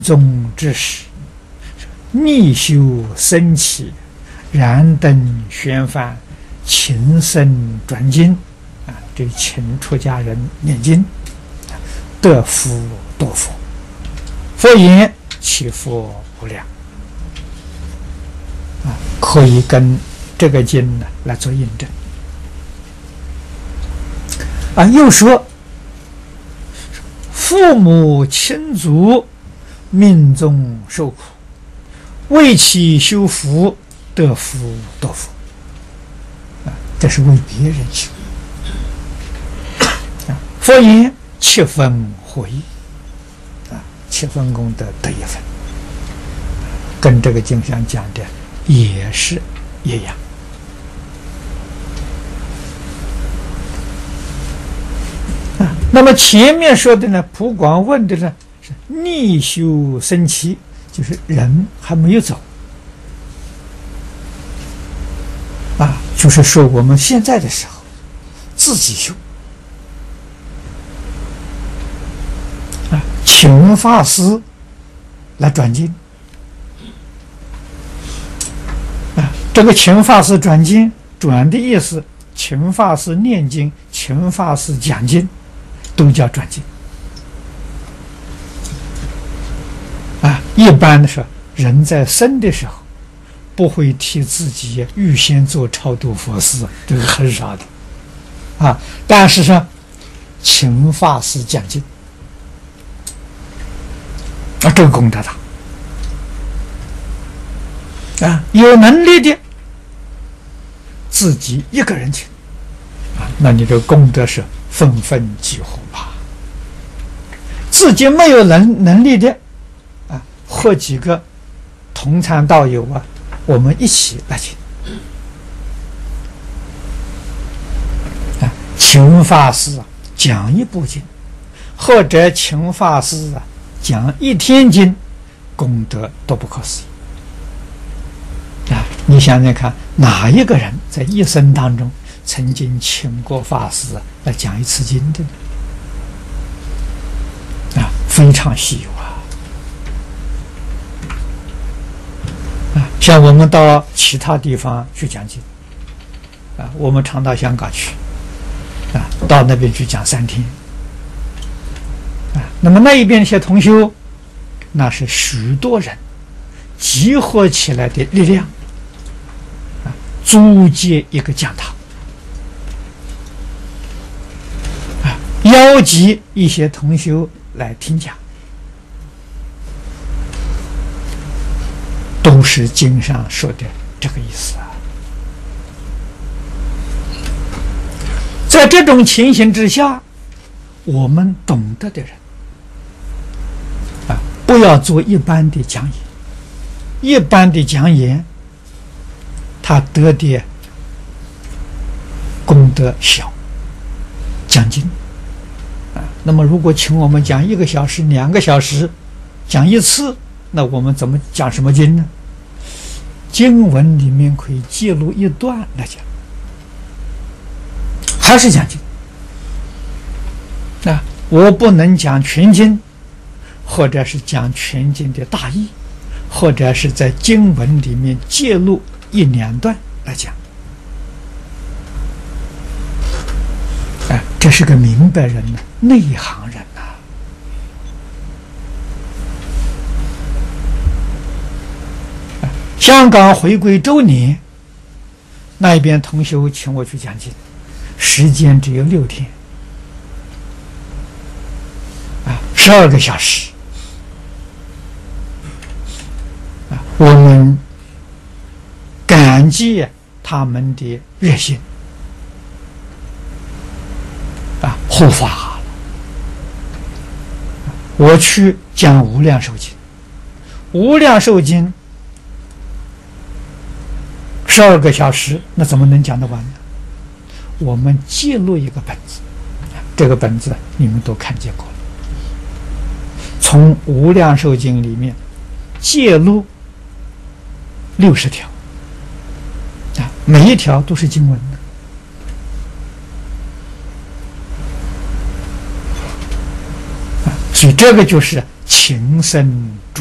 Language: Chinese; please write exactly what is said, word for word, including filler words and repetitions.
宗之时，逆修僧起，燃灯宣幡，请僧转经啊，这请出家人念经，得福多佛。佛言：其福无量啊，可以跟这个经呢来做印证啊。又说，父母亲族命中受苦，为其修福，得福多福啊，这是为别人修啊。佛言：七分获益啊，七分功德得一分，跟这个经上讲的也是一样啊。那么前面说的呢，普广问的呢是逆修僧期，就是人还没有走啊，就是说我们现在的时候自己修啊，请法师来转经啊。这个请法师转经，转的意思，请法师念经，请法师讲经，都叫转经啊。一般的时候，人在生的时候不会替自己预先做超度佛事，这个很少的啊。但是说请法师讲经啊，这个功德大啊。有能力的自己一个人请啊，那你这个功德是分分几乎吧。自己没有能能力的啊，和几个同参道友啊，我们一起来请啊，请法师啊讲一部经，或者请法师啊讲一天经，功德都不可思议啊！你想想看，哪一个人在一生当中曾经请过法师来讲一次经的呢？啊，非常稀有啊！啊，像我们到其他地方去讲经啊，我们常到香港去啊，到那边去讲三天啊。那么那一边一些同修，那是许多人集合起来的力量啊，租借一个讲堂啊，邀集一些同修来听讲，都是经上说的这个意思啊。在这种情形之下，我们懂得的人啊，不要做一般的讲演。一般的讲演，他得的功德小，讲经啊。那么如果请我们讲一个小时、两个小时，讲一次，那我们怎么讲什么经呢？经文里面可以记录一段来讲，还是讲经啊。我不能讲全经，或者是讲全经的大意，或者是在经文里面记录一两段来讲。啊，这是个明白人呢，内行人呐。啊，香港回归周年，那一边同修请我去讲经，时间只有六天，啊，十二个小时。我们感激他们的热心啊，护法。我去讲无量寿经，无量寿经十二个小时，那怎么能讲得完呢？我们记录一个本子，这个本子你们都看见过了。从无量寿经里面记录六十条啊，每一条都是经文的啊，所以这个就是情深。